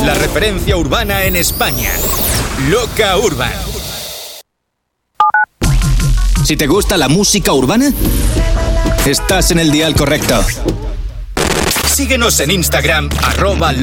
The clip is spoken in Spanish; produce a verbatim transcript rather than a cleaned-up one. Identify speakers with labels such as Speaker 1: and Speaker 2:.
Speaker 1: la referencia urbana en España. Loca Urban.
Speaker 2: Si te gusta la música urbana, estás en el dial correcto.
Speaker 1: Síguenos en Instagram, arroba